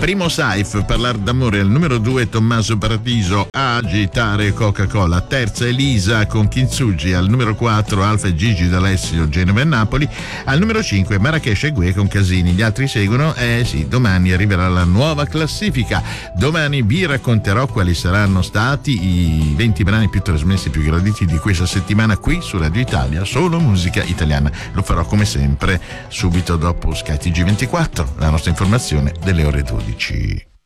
Primo Saif, Parlar d'amore. Al numero 2 Tommaso Paradiso, Agitare Coca-Cola. Terza Elisa con Kintsugi. Al numero 4 Alfa e Gigi D'Alessio, Genova e Napoli. Al numero 5 Marrakesh e Gue con Casini. Gli altri seguono. Sì, domani arriverà la nuova classifica. Domani vi racconterò quali saranno stati i 20 brani più trasmessi, più graditi di questa settimana qui su Radio Italia, solo musica italiana. Lo farò come sempre subito dopo Sky TG24, la nostra informazione delle ore 12.